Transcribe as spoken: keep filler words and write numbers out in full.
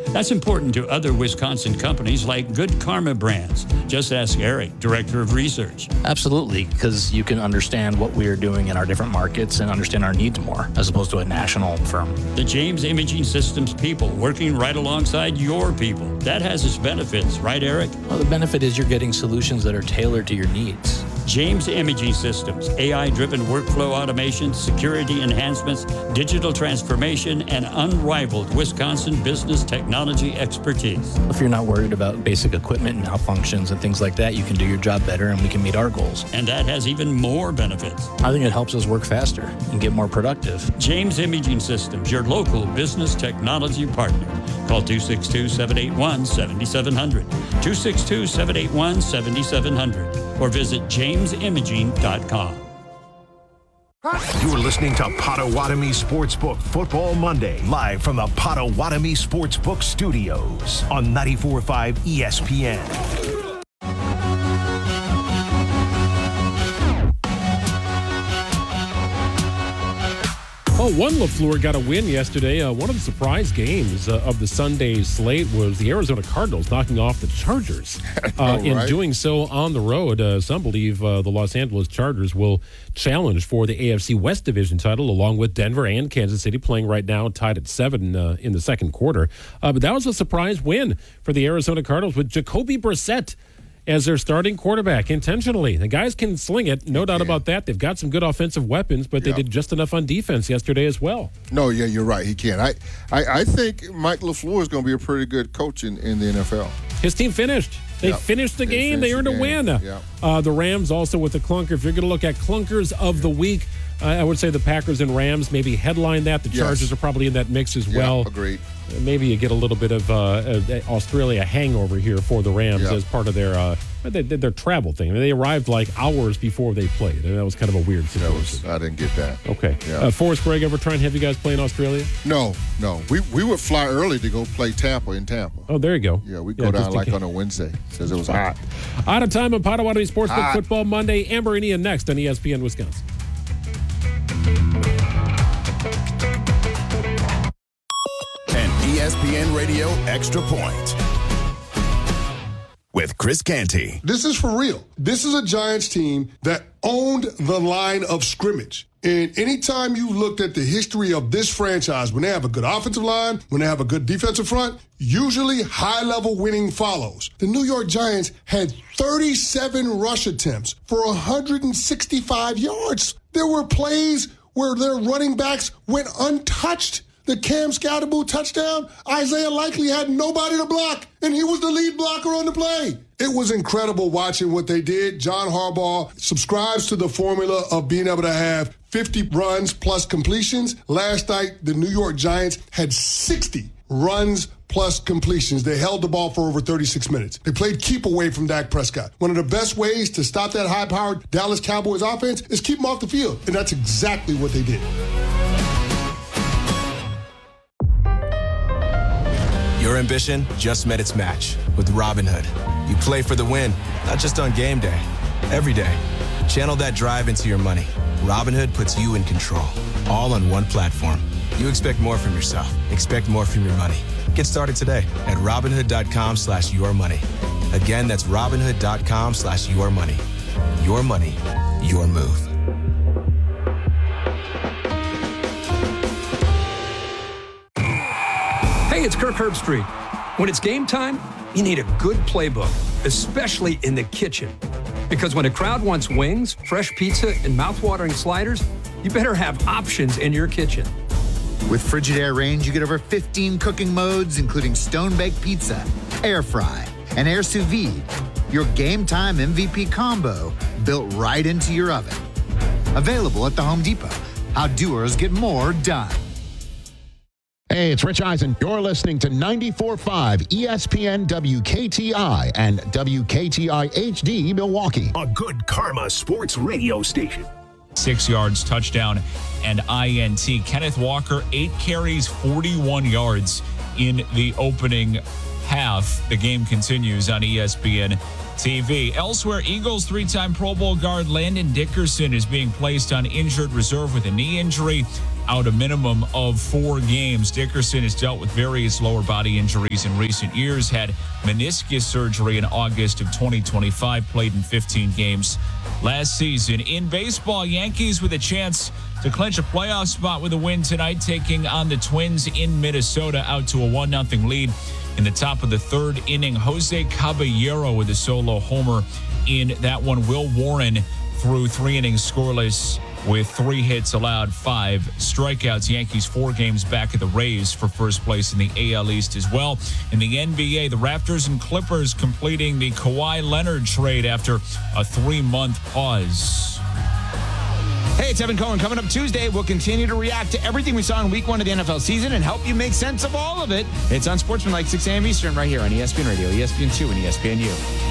That's important to other Wisconsin companies like Good Karma Brands. Just ask Eric, Director of Research. Absolutely, because you can understand what we are doing in our different markets and understand our needs more, as opposed to a national firm. The James Imaging Systems people working right alongside your people. That has its benefits, right, Eric? Well, the benefit is you're getting solutions that are tailored to your needs. James Imaging Systems, A I-driven workflow automation, security enhancements, digital transformation, and unrivaled Wisconsin business technology expertise. If you're not worried about basic equipment and malfunctions and things like that, you can do your job better and we can meet our goals. And that has even more benefits. I think it helps us work faster and get more productive. James Imaging Systems, your local business technology partner. Call two six two, seven eight one, seven seven zero zero, two six two, seven eight one, seven seven zero zero, or visit james imaging dot com. You're listening to Potawatomi Sportsbook Football Monday, live from the Potawatomi Sportsbook Studios on ninety-four point five E S P N. Oh, one LaFleur got a win yesterday. Uh, one of the surprise games uh, of the Sunday slate was the Arizona Cardinals knocking off the Chargers. Uh, in right. doing so on the road, uh, some believe uh, the Los Angeles Chargers will challenge for the A F C West Division title, along with Denver and Kansas City playing right now, tied at seven uh, in the second quarter. Uh, but that was a surprise win for the Arizona Cardinals with Jacoby Brissett as their starting quarterback intentionally. The guys can sling it, no doubt about that. They've got some good offensive weapons, but they yep. did just enough on defense yesterday as well. No, yeah, you're right. He can. I, I, I think Mike LaFleur is going to be a pretty good coach in, in the N F L. His team finished. They yep. finished the they game. Finished they earned the a win. Yep. Uh, the Rams also with the clunker. If you're going to look at clunkers of yep. the week, uh, I would say the Packers and Rams maybe headline that. The Chargers yes. are probably in that mix as yep, well. Agreed. Maybe you get a little bit of uh, Australia hangover here for the Rams yep. as part of their uh, their, their travel thing. I mean, they arrived like hours before they played, and that was kind of a weird situation. Was, I didn't get that. Okay. Yeah. Uh, Forrest Gregg, ever try and have you guys play in Australia? No, no. We we would fly early to go play Tampa in Tampa. Oh, there you go. Yeah, we go yeah, down like on a Wednesday because it was hot. Out of time on Potawatomi Sportsbook hot. Football Monday. Amber and Ian next on E S P N Wisconsin. E S P N Radio Extra Point with Chris Canty. This is for real. This is a Giants team that owned the line of scrimmage. And anytime you looked at the history of this franchise, when they have a good offensive line, when they have a good defensive front, usually high-level winning follows. The New York Giants had thirty-seven rush attempts for one hundred sixty-five yards. There were plays where their running backs went untouched. The Cam Scatterbo touchdown, Isaiah Likely had nobody to block, and he was the lead blocker on the play. It was incredible watching what they did. John Harbaugh subscribes to the formula of being able to have fifty runs plus completions. Last night, the New York Giants had sixty runs plus completions. They held the ball for over thirty-six minutes. They played keep away from Dak Prescott. One of the best ways to stop that high-powered Dallas Cowboys offense is keep them off the field, and that's exactly what they did. Your ambition just met its match with Robinhood. You play for the win, not just on game day, every day. Channel that drive into your money. Robinhood puts you in control, all on one platform. You expect more from yourself. Expect more from your money. Get started today at Robinhood.com slash your money. Again, that's Robinhood.com slash your money. Your money, your move. Hey, it's Kirk Herbstreit. When it's game time, you need a good playbook, especially in the kitchen. Because when a crowd wants wings, fresh pizza, and mouthwatering sliders, you better have options in your kitchen. With Frigidaire range, you get over fifteen cooking modes, including stone-baked pizza, air fry, and air sous vide. Your game time M V P combo built right into your oven. Available at the Home Depot. How doers get more done. Hey, it's Rich Eisen. You're listening to ninety-four point five E S P N W K T I and W K T I H D Milwaukee. A Good Karma Sports radio station. Six yards, touchdown, and I N T. Kenneth Walker, eight carries, forty-one yards in the opening half. The game continues on E S P N T V. Elsewhere, Eagles three-time Pro Bowl guard Landon Dickerson is being placed on injured reserve with a knee injury. out a minimum of four games. Dickerson has dealt with various lower body injuries in recent years, had meniscus surgery in August of twenty twenty-five, played in fifteen games last season. In baseball, Yankees with a chance to clinch a playoff spot with a win tonight, taking on the Twins in Minnesota, out to a one nothing lead in the top of the third inning. Jose Caballero with a solo homer in that one. Will Warren threw three innings scoreless with three hits allowed, five strikeouts. Yankees four games back of the Rays for first place in the A L East as well. In the N B A, the Raptors and Clippers completing the Kawhi Leonard trade after a three-month pause. Hey, it's Evan Cohen. Coming up Tuesday, we'll continue to react to everything we saw in week one of the N F L season and help you make sense of all of it. It's on Sportsmanlike, six a.m. Eastern, right here on E S P N Radio, E S P N two, and E S P N U.